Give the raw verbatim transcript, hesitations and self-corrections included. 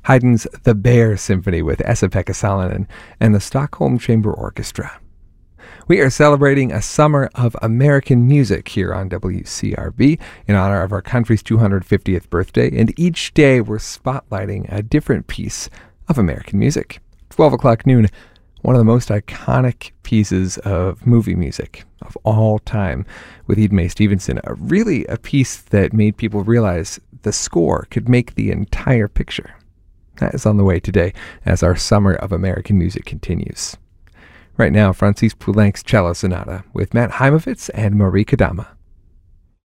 Haydn's The Bear Symphony with Esa-Pekka Salonen and the Stockholm Chamber Orchestra. We are celebrating a summer of American music here on W C R B in honor of our country's two hundred fiftieth birthday, and each day we're spotlighting a different piece of American music. twelve o'clock noon, one of the most iconic pieces of movie music of all time with Ida Mae Stevenson, a really a piece that made people realize the score could make the entire picture. That is on the way today as our summer of American music continues. Right now, Francis Poulenc's Cello Sonata with Matt Heimovitz and Marie Kadama.